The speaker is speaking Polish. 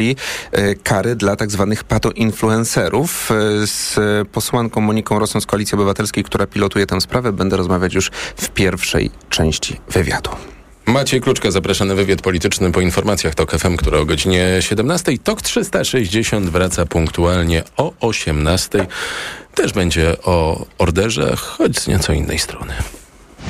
kary dla tak zwanych patoinfluencerów. Z posłanką Moniką Rosą z Koalicji Obywatelskiej, która pilotuje tę sprawę, będę rozmawiać już w pierwszej części wywiadu. Maciej Kluczka, zapraszam na wywiad polityczny po informacjach TOK FM, które o godzinie 17. TOK 360 wraca punktualnie o 18. Też będzie o orderze, choć z nieco innej strony.